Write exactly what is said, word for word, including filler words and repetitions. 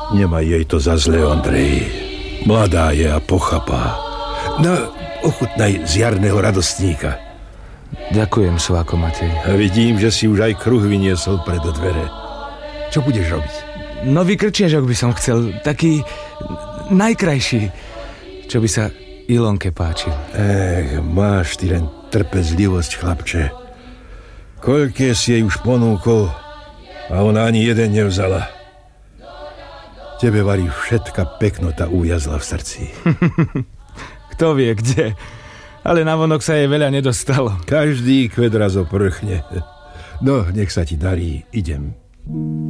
Nemaj jej to za zle, Ondrej. Mladá je a pochapá. No, ochutnaj z jarného radostníka. Ďakujem, Sváko Matej. A vidím, že si už aj kruh vyniesol pred dvere. Čo budeš robiť? Nový krčiažok by som chcel, taký najkrajší, čo by sa Ilonke páčil. Ech, máš ty len trpezlivosť, chlapče. Koľké si jej už ponúkol a ona ani jeden nevzala. Tebe varí všetka peknota ujazla v srdci. Kto vie, kde? Ale navonok sa jej veľa nedostalo. Každý kvet raz oprchne. No, nech sa ti darí, idem.